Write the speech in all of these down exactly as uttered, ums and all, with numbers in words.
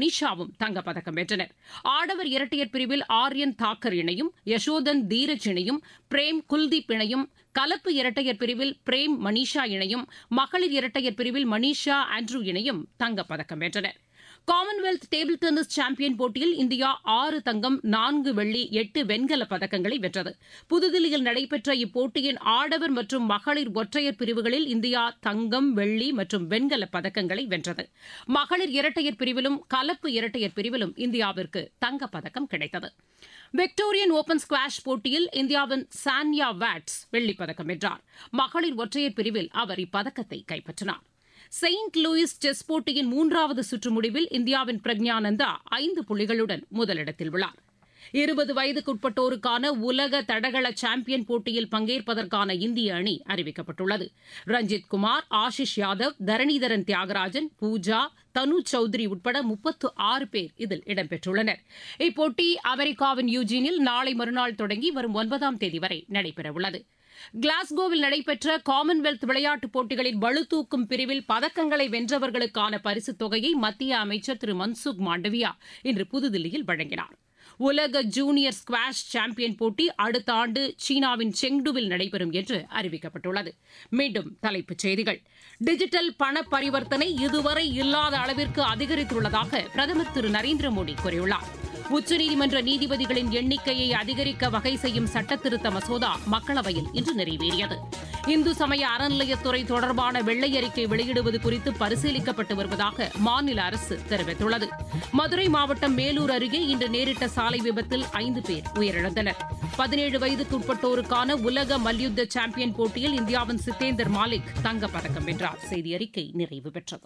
மனிஷாவும் தங்கப்பதக்கம் வென்றனர். ஆடவர் இரட்டையர் பிரிவில் ஆர்யன் தாக்கர் இணையும், யசோதன் தீரஜ் இணையும், பிரேம் குல்தீப் இணையும், கலப்பு இரட்டையர் பிரிவில் பிரேம் மனிஷா இணையும், மகளிர் இரட்டையர் பிரிவில் மனிஷா ஆண்ட்ரூ இணையும் தங்கப்பதக்கம் வென்றனர். காமன்வெல்த் டேபிள் டென்னிஸ் சாம்பியன் போட்டியில் இந்தியா ஆறு தங்கம், நான்கு வெள்ளி, எட்டு வெண்கலப் பதக்கங்களை வென்றது. புதுதில்லியில் நடைபெற்ற இப்போட்டியின் ஆடவர் மற்றும் மகளிர் ஒற்றையர் பிரிவுகளில் இந்தியா தங்கம், வெள்ளி மற்றும் வெண்கலப் பதக்கங்களை வென்றது. மகளிர் இரட்டையர் பிரிவிலும் கலப்பு இரட்டையர் பிரிவிலும் இந்தியாவிற்கு தங்கப்பதக்கம் கிடைத்தது. விக்டோரியன் ஓபன் ஸ்குவாஷ் போட்டியில் இந்தியாவின் சான்யா வாட்ஸ் வெள்ளிப்பதக்கம் வென்றார். மகளிர் ஒற்றையர் பிரிவில் அவர் இப்பதக்கத்தை கைப்பற்றினார். செயின்ட் லூயிஸ் செஸ் போட்டியின் மூன்றாவது சுற்று முடிவில் இந்தியாவின் பிரக்ஞானந்தா ஐந்து புள்ளிகளுடன் முதலிடத்தில் உள்ளார். இருபது வயதுக்குட்பட்டோருக்கான உலக தடகள சாம்பியன் போட்டியில் பங்கேற்பதற்கான இந்திய அணி அறிவிக்கப்பட்டுள்ளது. ரஞ்சித் குமார், ஆஷிஷ் யாதவ், தரணிதரன் தியாகராஜன், பூஜா, தனு சௌத்ரி உட்பட முப்பத்து ஆறு பேர் இதில் இடம்பெற்றுள்ளனர். இப்போட்டி அமெரிக்காவின் யூஜினில் நாளை மறுநாள் தொடங்கி வரும் ஒன்பதாம் தேதி வரை நடைபெறவுள்ளது. கிளாஸ்கோவில் நடைபெற்ற காமன்வெல்த் விளையாட்டுப் போட்டிகளின் பளுதூக்கும் பிரிவில் பதக்கங்களை வென்றவர்களுக்கான பரிசுத் தொகையை மத்திய அமைச்சர் திரு மன்சுக் மாண்டவியா இன்று புதுதில்லியில் வழங்கினார். உலக ஜூனியர் ஸ்குவாஷ் சாம்பியன் போட்டி அடுத்த ஆண்டு சீனாவின் செங்டுவில் நடைபெறும் என்று அறிவிக்கப்பட்டுள்ளது. மீண்டும் தலைப்புச் செய்திகள். டிஜிட்டல் பண பரிவர்த்தனை இதுவரை இல்லாத அளவிற்கு அதிகரித்துள்ளதாக பிரதமர் திரு நரேந்திர மோடி கூறியுள்ளார். உச்சநீதிமன்ற நீதிபதிகளின் எண்ணிக்கையை அதிகரிக்க வகை செய்யும் சட்டத்திருத்த மசோதா மக்களவையில் இன்று நிறைவேறியது. இந்து சமய அறநிலையத்துறை தொடர்பான வெள்ளை அறிக்கை வெளியிடுவது குறித்து பரிசீலிக்கப்பட்டு வருவதாக மாநில அரசு தெரிவித்துள்ளது. மதுரை மாவட்டம் மேலூர் அருகே இன்று நேரிட்ட சாலை விபத்தில் ஐந்து பேர் உயிரிழந்தனர். பதினேழு வயதுக்குட்பட்டோருக்கான உலக மல்யுத்த சாம்பியன் போட்டியில் இந்தியாவின் சித்தேந்தர் மாலிக் தங்கப்பதக்கம் வென்றார். செய்தி அறிக்கை நிறைவு பெற்றது.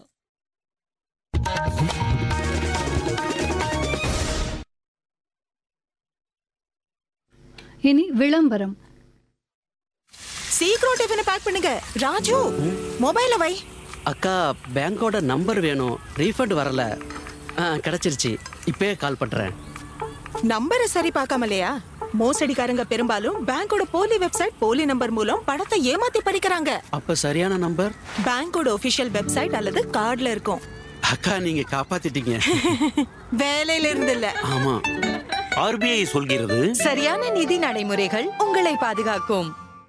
இனி விளம்பரம். சீக்கிரம் டிஃபனை பேக் பண்ணுங்க. ராஜு, மொபைல வை. அக்கா, பேங்கோட நம்பர் வேணும். ரீஃபண்ட் வரல. கிடைச்சிருச்சு. இப்பவே கால் பண்றேன். நம்பரை சரி பார்க்காமலையா? மோசடிக்காரங்க பெரும்பாலும் பேங்கோட போலி வெப்சைட், போலி நம்பர் மூலம் பணத்தை ஏமாத்தி பறிக்கிறாங்க. அப்ப சரியான நம்பர் பேங்கோட ஒபிஷியல் வெப்சைட் அல்லது கார்டுல இருக்கும். அக்கா, நீங்க காப்பாத்திட்டீங்க. வேலையில இருந்து இல்ல. ஆமா, ஆர்பிஐ சொல்கிறது, சரியான நிதி நடைமுறைகள் உங்களை பாதுகாக்கும்.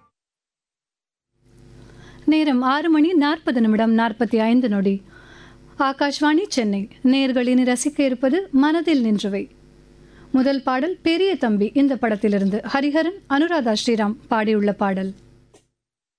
நேரம் ஆறு மணி நாற்பது நிமிடம் நாற்பத்தி ஐந்து நொடி. ஆகாஷ்வாணி சென்னை. நேயர்களின் ரசிக்க இருப்பது மனதில் நின்றவை. முதல் பாடல் பெரிய தம்பி இந்த படத்திலிருந்து ஹரிஹரன், அனுராதா ஸ்ரீராம் பாடியுள்ள பாடல்.